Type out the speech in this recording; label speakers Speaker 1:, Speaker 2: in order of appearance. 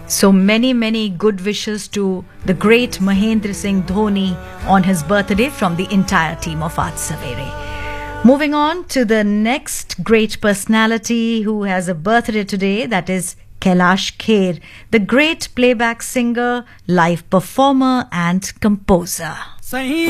Speaker 1: So many good wishes to the great Mahendra Singh Dhoni on his birthday from the entire team of Aaj Savere. Moving on to the next great personality who has a birthday today, that is Kailash Kher, the great playback singer, live performer and composer.